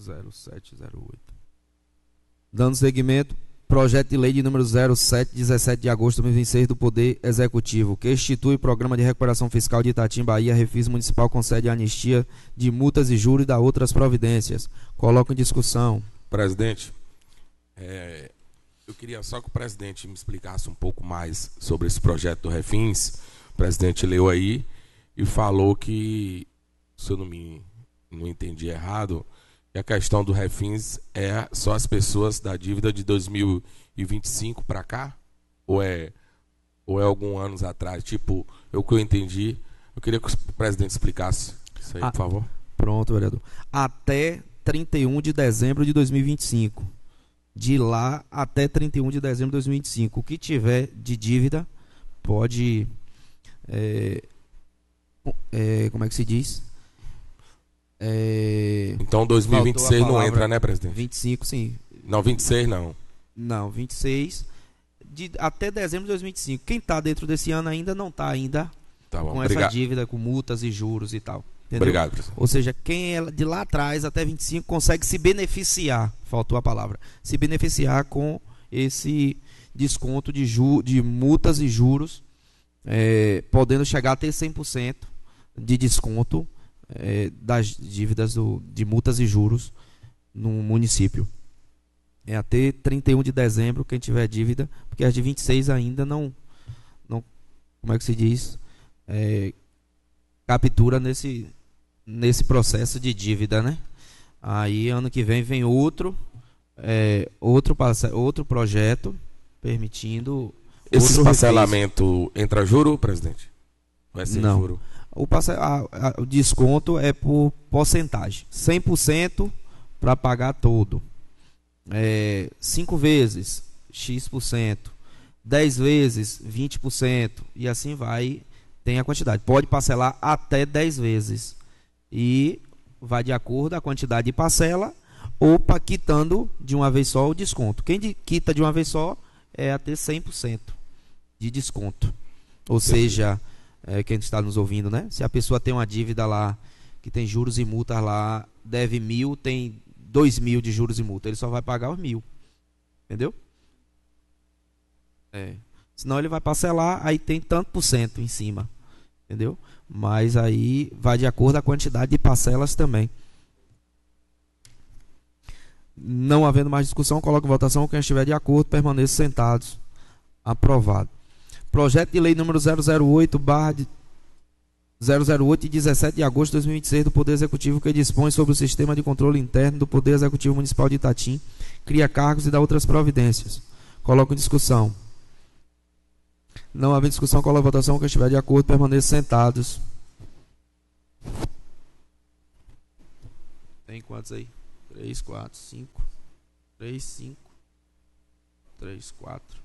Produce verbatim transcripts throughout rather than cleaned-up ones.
zero sete zero oito. Dando seguimento, projeto de lei de número zero sete, dezessete de agosto de dois mil e vinte e seis do Poder Executivo, que institui o Programa de Recuperação Fiscal de Itatim, Bahia, Refis Municipal, concede anistia de multas e juros e dá outras providências. Coloco em discussão. Presidente, é, eu queria só que o presidente me explicasse um pouco mais sobre esse projeto do Refins. O presidente leu aí e falou que, se eu não me não entendi errado, que a questão do Refins é só as pessoas da dívida de dois mil e vinte e cinco para cá? Ou é, ou é alguns anos atrás? Tipo, eu que eu entendi, eu queria que o presidente explicasse isso aí, ah, por favor. Pronto, vereador. Até trinta e um de dezembro de dois mil e vinte e cinco. De lá até trinta e um de dezembro de dois mil e vinte e cinco. O que tiver de dívida pode... É, é, como é que se diz? É, então dois mil e vinte e seis não entra, né, presidente? vinte e cinco, sim. Não, vinte e seis não. Não, vinte e seis de, até dezembro de dois mil e vinte e cinco. Quem está dentro desse ano ainda não está ainda tá bom, com obrigado. Essa dívida, com multas e juros e tal. Entendeu? Obrigado, presidente. Ou seja, quem é de lá atrás até vinte e cinco consegue se beneficiar, faltou a palavra, se beneficiar com esse desconto de, ju, de multas e juros, é, podendo chegar a ter cem por cento de desconto é, das dívidas do, de multas e juros no município. É até trinta e um de dezembro quem tiver dívida, porque as de vinte e seis ainda não, não como é que se diz, é, captura nesse, nesse processo de dívida, né? Aí ano que vem vem outro, é, outro, outro projeto permitindo... Esse parcelamento entra juro, presidente? Vai ser não. juro? O, passe, a, a, o desconto é por porcentagem. cem por cento para pagar todo. É, cinco vezes, X por cento. dez vezes, vinte por cento. E assim vai, tem a quantidade. Pode parcelar até dez vezes. E vai de acordo com a quantidade de parcela ou para quitando de uma vez só o desconto. Quem de, quita de uma vez só é até cem por cento de desconto. Ou Sim. seja, é, quem está nos ouvindo, né? Se a pessoa tem uma dívida lá, que tem juros e multas lá, deve mil, tem dois mil de juros e multa, ele só vai pagar os mil. Entendeu? É. Senão ele vai parcelar, aí tem tanto por cento em cima. Entendeu? Mas aí vai de acordo com a quantidade de parcelas também. Não havendo mais discussão, coloco em votação. Quem estiver de acordo, permaneça sentados. Aprovado. Projeto de lei número zero zero oito, barra zero zero oito, de dezessete de agosto de dois mil e vinte e seis do Poder Executivo, que dispõe sobre o sistema de controle interno do Poder Executivo Municipal de Itatim, cria cargos e dá outras providências. Coloco em discussão. Não havendo discussão, coloco em votação. Quem estiver de acordo, permaneça sentados. Tem quantos aí? três, quatro, cinco. três, cinco. três, quatro.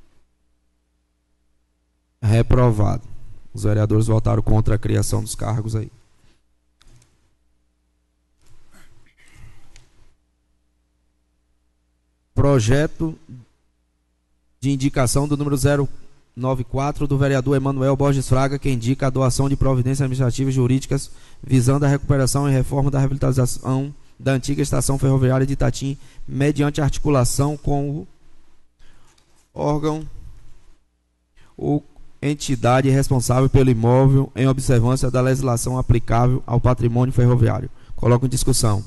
Reprovado. Os vereadores votaram contra a criação dos cargos aí. Projeto de indicação do número zero nove quatro do vereador Emanuel Borges Fraga, que indica a doação de providências administrativas e jurídicas visando a recuperação e reforma da reabilitação da antiga estação ferroviária de Itatim, mediante articulação com o órgão ou entidade responsável pelo imóvel em observância da legislação aplicável ao patrimônio ferroviário. Coloco em discussão.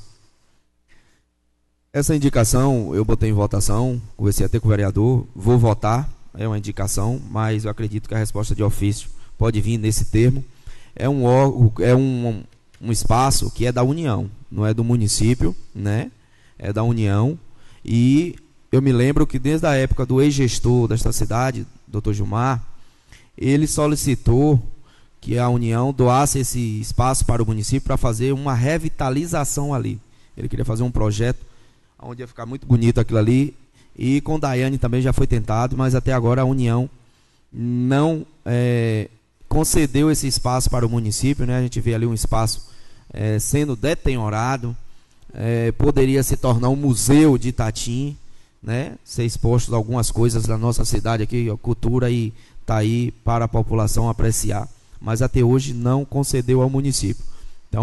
Essa indicação eu botei em votação, conversei até com o vereador, vou votar, é uma indicação, mas eu acredito que a resposta de ofício pode vir nesse termo. É um órgão, é um, um espaço que é da União, não é do município, né? É da União. E eu me lembro que desde a época do ex-gestor desta cidade, doutor Gilmar, ele solicitou que a União doasse esse espaço para o município para fazer uma revitalização ali. Ele queria fazer um projeto onde ia ficar muito bonito aquilo ali. E com Daiane também já foi tentado, mas até agora a União não é, concedeu esse espaço para o município, né? A gente vê ali um espaço é, sendo deteriorado, é, poderia se tornar um museu de Itatim, né? Ser exposto a algumas coisas da nossa cidade aqui, a cultura, e está aí para a população apreciar, mas até hoje não concedeu ao município. Então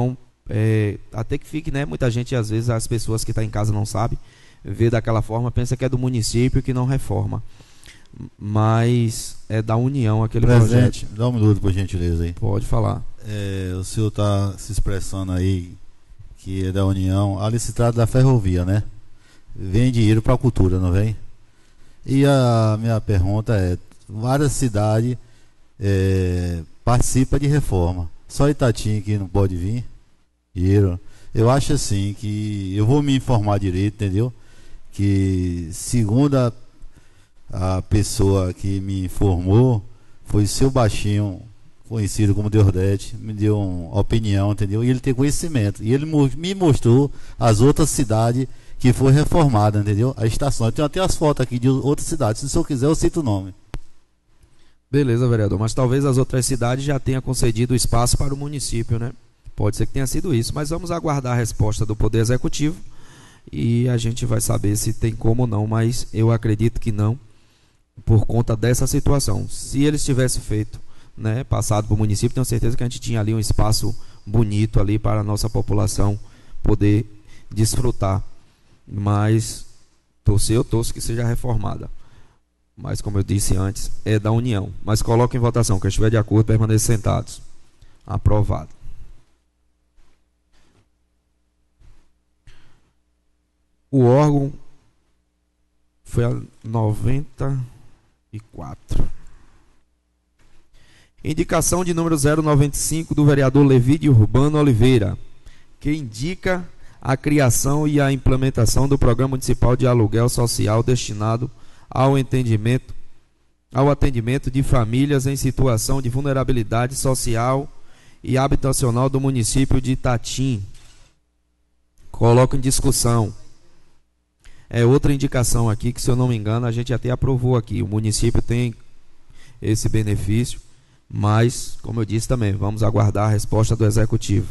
É, até que fique, né? Muita gente, às vezes, as pessoas que estão em casa não sabem, vê daquela forma, pensa que é do município que não reforma. Mas é da União aquele Presidente, projeto. dá um minuto, por gentileza aí. Pode falar. É, o senhor está se expressando aí que é da União. Ali se trata da ferrovia, né? Vem dinheiro para a cultura, não vem? E a minha pergunta é: várias cidades é, participam de reforma, só Itatinga que não pode vir dinheiro. Eu acho assim que eu vou me informar direito, entendeu? Que segundo a, a pessoa que me informou, foi o seu Baixinho, conhecido como Deordete, me deu uma opinião, entendeu? E ele tem conhecimento. E ele me mostrou as outras cidades que foi reformada, entendeu? A estação. Eu tenho até as fotos aqui de outras cidades. Se o senhor quiser, eu cito o nome. Beleza, vereador. Mas talvez as outras cidades já tenham concedido espaço para o município, né? Pode ser que tenha sido isso. Mas vamos aguardar a resposta do Poder Executivo e a gente vai saber se tem como ou não. Mas eu acredito que não, por conta dessa situação. Se eles tivessem feito, né, passado para o município, tenho certeza que a gente tinha ali um espaço bonito ali para a nossa população poder desfrutar. Mas torcer, eu torço que seja reformada. Mas como eu disse antes, é da União. Mas coloque em votação. Quem estiver de acordo, permaneça sentados. Aprovado. O órgão foi a noventa e quatro. Indicação de número zero noventa e cinco do vereador Levide Urbano Oliveira, que indica a criação e a implementação do Programa Municipal de Aluguel Social destinado ao entendimento, ao atendimento de famílias em situação de vulnerabilidade social e habitacional do município de Itatim. Coloco em discussão. É outra indicação aqui que, se eu não me engano, a gente até aprovou aqui. O município tem esse benefício, mas, como eu disse também, vamos aguardar a resposta do Executivo.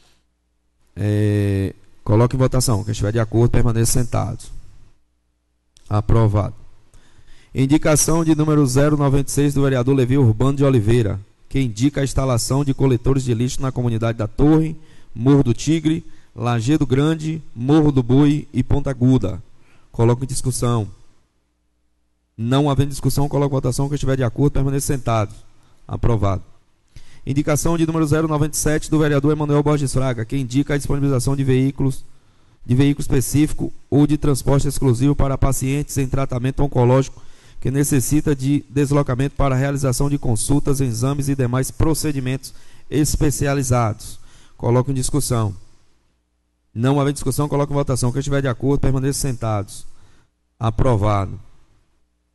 É, coloque em votação. Quem estiver de acordo, permaneça sentados. Aprovado. Indicação de número zero noventa e seis do vereador Levi Urbano de Oliveira, que indica a instalação de coletores de lixo na comunidade da Torre, Morro do Tigre, Lajeado Grande, Morro do Boi e Ponta Aguda. Coloco em discussão. Não havendo discussão, coloco em votação. Quem estiver de acordo, permaneça sentado. Aprovado. Indicação de número zero noventa e sete do vereador Emanuel Borges Fraga, que indica a disponibilização de veículos de veículo específico ou de transporte exclusivo para pacientes em tratamento oncológico que necessita de deslocamento para a realização de consultas, exames e demais procedimentos especializados. Coloco em discussão. Não havendo discussão, coloco em votação. Quem estiver de acordo, permaneça sentados. Aprovado.